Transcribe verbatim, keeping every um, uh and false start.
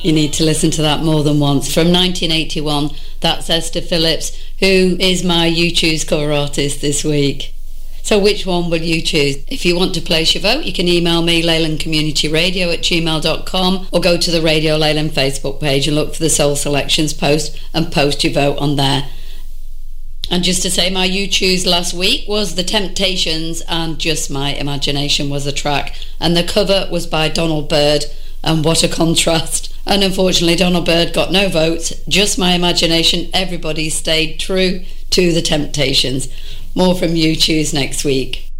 You need to listen to that more than once. From nineteen eighty-one, that's Esther Phillips, who is my You Choose cover artist this week. So which one will you choose? If you want to place your vote, you can email me, leyland community radio at gmail dot com, or go to the Radio Leyland Facebook page and look for the Soul Selections post and post your vote on there. And just to say, my You Choose last week was The Temptations, and Just My Imagination was the track. And the cover was by Donald Byrd, and what a contrast. And unfortunately, Donald Byrd got no votes. Just My Imagination, everybody stayed true to The Temptations. More from You Choose next week.